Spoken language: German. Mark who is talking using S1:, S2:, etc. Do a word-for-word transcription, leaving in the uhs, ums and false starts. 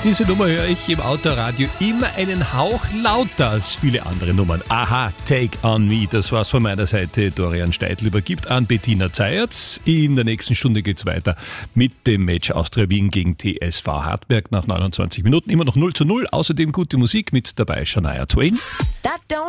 S1: Diese Nummer höre ich im Autoradio immer einen Hauch lauter als viele andere Nummern. Aha, Take on Me, das war's von meiner Seite. Dorian Steidl übergibt an Bettina Zayatz. In der nächsten Stunde geht's weiter mit dem Match Austria Wien gegen T S V Hartberg nach neunundzwanzig Minuten. Immer noch null zu null. Außerdem gute Musik mit dabei Shania Twain.